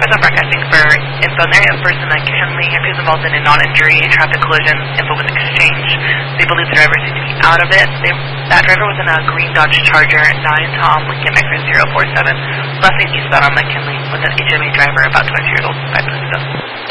guys are broadcasting for info there. A person at Kenley appears involved in a non-injury traffic collision. Info was exchanged. They believe the driver seemed to be out of it. That driver was in a green Dodge Charger 9 Tom Lincoln Micra 047, left eastbound on McKinley with an HMA driver about 22 years old 5 minutes ago.